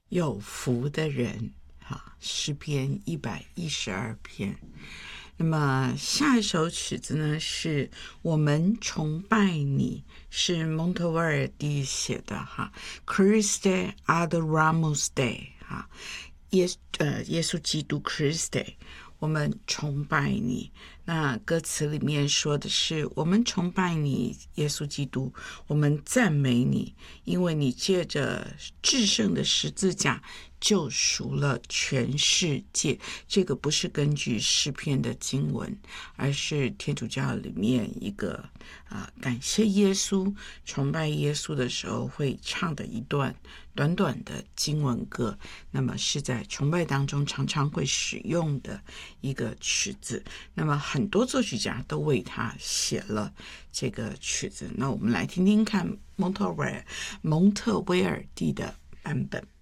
有福的人，诗篇112篇。那么下一首曲子呢，是我们崇拜你，是蒙特威尔第写的Christe adoramus te 耶稣基督 Christe， 我们崇拜你。那歌词里面说的是，我们崇拜你耶稣基督，我们赞美你，因为你借着至圣的十字架救赎了全世界。这个不是根据诗篇的经文，而是天主教里面一个感谢耶稣、崇拜耶稣的时候会唱的一段短短的经文歌，那么是在崇拜当中常常会使用的一个曲子。那么很多作曲家都为他写了这个曲子，那我们来听听看蒙特威尔第的版本。